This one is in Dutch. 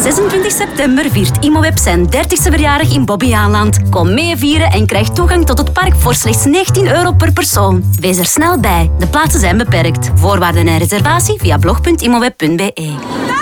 26 september viert Imoweb zijn 30ste verjaardag in Bobbejaanland. Kom mee vieren en krijg toegang tot het park voor slechts €19 per persoon. Wees er snel bij. De plaatsen zijn beperkt. Voorwaarden en reservatie via blog.imoweb.be.